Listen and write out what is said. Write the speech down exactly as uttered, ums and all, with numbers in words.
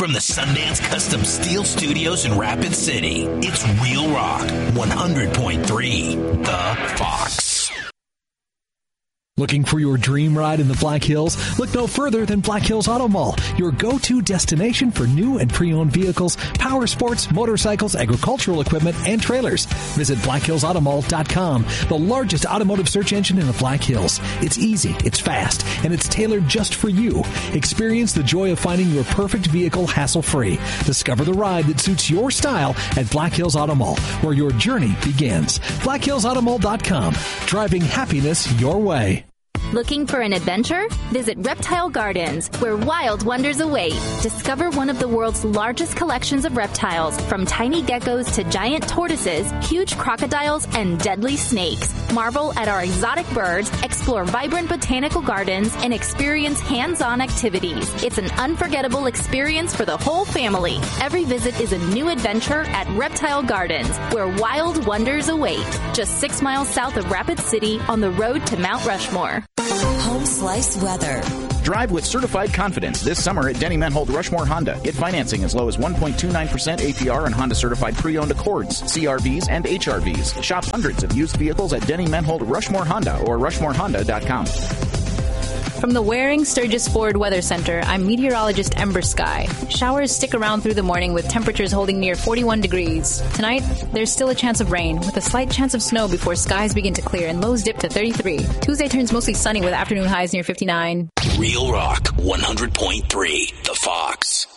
From the Sundance Custom Steel Studios in Rapid City, it's Real Rock one hundred point three, The Fox. Looking for your dream ride in the Black Hills? Look no further than Black Hills Auto Mall, your go-to destination for new and pre-owned vehicles, power sports, motorcycles, agricultural equipment, and trailers. Visit black hills auto mall dot com, the largest automotive search engine in the Black Hills. It's easy, it's fast, and it's tailored just for you. Experience the joy of finding your perfect vehicle hassle-free. Discover the ride that suits your style at Black Hills Auto Mall, where your journey begins. black hills auto mall dot com, driving happiness your way. Looking for an adventure? Visit Reptile Gardens, where wild wonders await. Discover one of the world's largest collections of reptiles, from tiny geckos to giant tortoises, huge crocodiles, and deadly snakes. Marvel at our exotic birds, explore vibrant botanical gardens, and experience hands-on activities. It's an unforgettable experience for the whole family. Every visit is a new adventure at Reptile Gardens, where wild wonders await. Just six miles south of Rapid City on the road to Mount Rushmore. Home Slice weather. Drive with certified confidence this summer at Denny Menhold Rushmore Honda. Get financing as low as one point two nine percent A P R on Honda certified pre-owned Accords, C R Vs, and H R Vs. Shop hundreds of used vehicles at Denny Menhold Rushmore Honda or rushmore honda dot com. From the Waring Sturgis Ford Weather Center, I'm meteorologist Ember Sky. Showers stick around through the morning with temperatures holding near forty-one degrees. Tonight, there's still a chance of rain with a slight chance of snow before skies begin to clear and lows dip to thirty-three. Tuesday turns mostly sunny with afternoon highs near fifty-nine. Real Rock one hundred point three, The Fox.